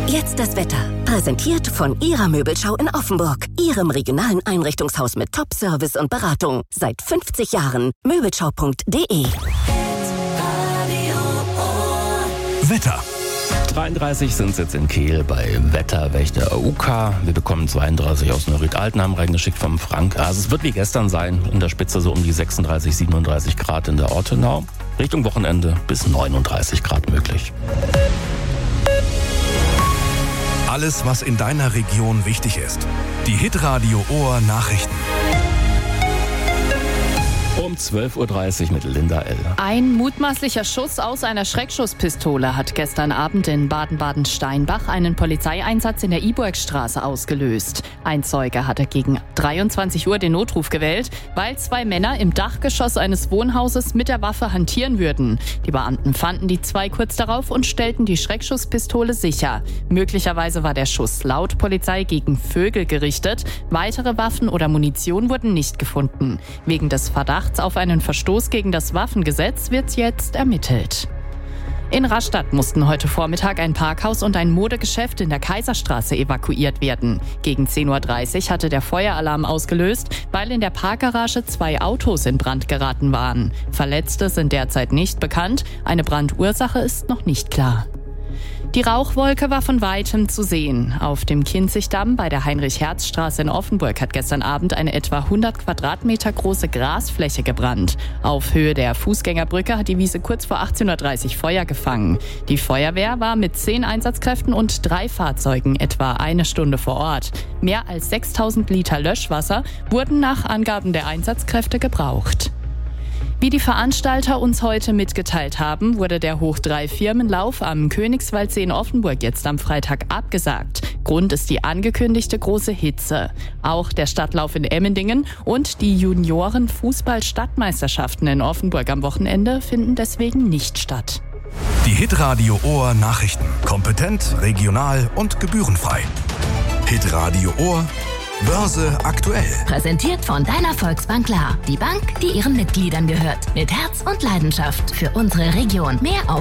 Jetzt das Wetter. Präsentiert von Ihrer Möbelschau in Offenburg. Ihrem regionalen Einrichtungshaus mit Top-Service und Beratung. Seit 50 Jahren. Möbelschau.de. Wetter. 33 sind es jetzt in Kehl bei Wetterwächter UK. Wir bekommen 32 aus Neuried-Altenheim reingeschickt vom Frank. Also es wird wie gestern sein. In der Spitze so um die 36, 37 Grad in der Ortenau. Richtung Wochenende bis 39 Grad möglich. Alles, was in deiner Region wichtig ist. Die Hitradio Ohr Nachrichten. Um 12.30 Uhr mit Linda L. Ein mutmaßlicher Schuss aus einer Schreckschusspistole hat gestern Abend in Baden-Baden-Steinbach einen Polizeieinsatz in der Iburgstraße ausgelöst. Ein Zeuge hatte gegen 23 Uhr den Notruf gewählt, weil 2 Männer im Dachgeschoss eines Wohnhauses mit der Waffe hantieren würden. Die Beamten fanden die 2 kurz darauf und stellten die Schreckschusspistole sicher. Möglicherweise war der Schuss laut Polizei gegen Vögel gerichtet. Weitere Waffen oder Munition wurden nicht gefunden. Wegen des Verdachts auf einen Verstoß gegen das Waffengesetz wird jetzt ermittelt. In Rastatt mussten heute Vormittag ein Parkhaus und ein Modegeschäft in der Kaiserstraße evakuiert werden. Gegen 10.30 Uhr hatte der Feueralarm ausgelöst, weil in der Parkgarage 2 Autos in Brand geraten waren. Verletzte sind derzeit nicht bekannt. Eine Brandursache ist noch nicht klar. Die Rauchwolke war von Weitem zu sehen. Auf dem Kinzigdamm bei der Heinrich-Herz-Straße in Offenburg hat gestern Abend eine etwa 100 Quadratmeter große Grasfläche gebrannt. Auf Höhe der Fußgängerbrücke hat die Wiese kurz vor 18.30 Uhr Feuer gefangen. Die Feuerwehr war mit 10 Einsatzkräften und 3 Fahrzeugen etwa eine Stunde vor Ort. Mehr als 6.000 Liter Löschwasser wurden nach Angaben der Einsatzkräfte gebraucht. Wie die Veranstalter uns heute mitgeteilt haben, wurde der Hoch-3-Firmenlauf am Königswaldsee in Offenburg jetzt am Freitag abgesagt. Grund ist die angekündigte große Hitze. Auch der Stadtlauf in Emmendingen und die Junioren-Fußball-Stadtmeisterschaften in Offenburg am Wochenende finden deswegen nicht statt. Die Hitradio Ohr Nachrichten. Kompetent, regional und gebührenfrei. Hitradio Ohr. Börse aktuell. Präsentiert von deiner Volksbank Klar. Die Bank, die ihren Mitgliedern gehört. Mit Herz und Leidenschaft für unsere Region. Mehr auf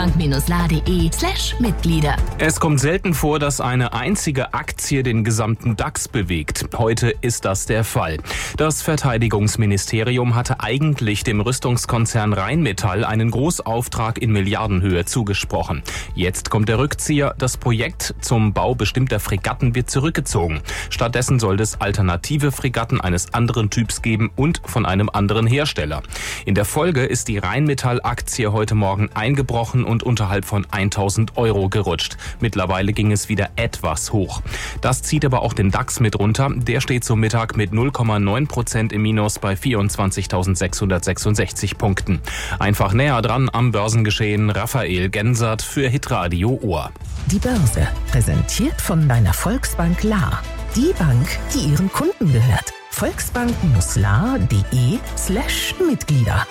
volksbank-la.de/Mitglieder. Es kommt selten vor, dass eine einzige Aktie den gesamten DAX bewegt. Heute ist das der Fall. Das Verteidigungsministerium hatte eigentlich dem Rüstungskonzern Rheinmetall einen Großauftrag in Milliardenhöhe zugesprochen. Jetzt kommt der Rückzieher. Das Projekt zum Bau bestimmter Fregatten wird zurückgezogen. Stattdessen soll es alternative Fregatten eines anderen Typs geben und von einem anderen Hersteller. In der Folge ist die Rheinmetall-Aktie heute Morgen eingebrochen und unterhalb von 1.000 € gerutscht. Mittlerweile ging es wieder etwas hoch. Das zieht aber auch den DAX mit runter. Der steht zum Mittag mit 0,9% im Minus bei 24.666 Punkten. Einfach näher dran am Börsengeschehen Raphael Gensert für Hitradio Ohr. Die Börse, präsentiert von deiner Volksbank La. Die Bank, die ihren Kunden gehört. volksbank-la.de/Mitglieder.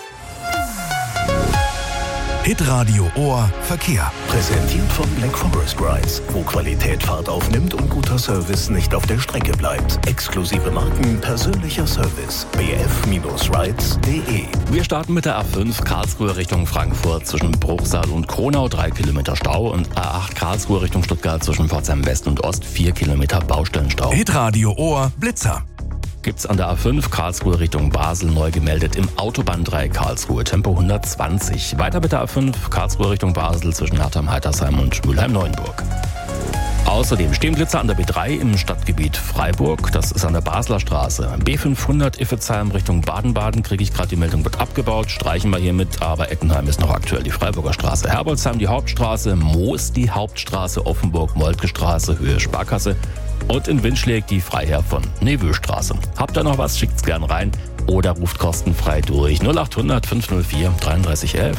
Hitradio Ohr Verkehr. Präsentiert von Black Forest Rides, wo Qualität Fahrt aufnimmt und guter Service nicht auf der Strecke bleibt. Exklusive Marken, persönlicher Service. bf-rides.de. Wir starten mit der A5 Karlsruhe Richtung Frankfurt zwischen Bruchsal und Kronau 3 Kilometer Stau und A8 Karlsruhe Richtung Stuttgart zwischen Pforzheim West und Ost 4 Kilometer Baustellenstau. Hitradio Ohr Blitzer. Gibt's an der A5 Karlsruhe Richtung Basel neu gemeldet im Autobahndreieck Karlsruhe, Tempo 120. Weiter mit der A5 Karlsruhe Richtung Basel zwischen Hertheim-Heitersheim und Mülheim-Neuenburg. Außerdem stehen Blitzer an der B3 im Stadtgebiet Freiburg. Das ist an der Basler Straße. B500 Iffezheim Richtung Baden-Baden, kriege ich gerade die Meldung, wird abgebaut. Streichen wir hiermit, aber Eckenheim ist noch aktuell die Freiburger Straße. Herbolzheim die Hauptstraße, Moos die Hauptstraße, Offenburg-Moltke Straße, Höhe Sparkasse. Und in Winschleg die Freiherr von Nevöstraße. Habt ihr noch was, schickt's gern rein oder ruft kostenfrei durch 0800 504 3311.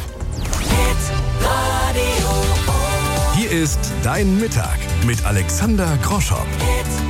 Hier ist Dein Mittag mit Alexander Groschow.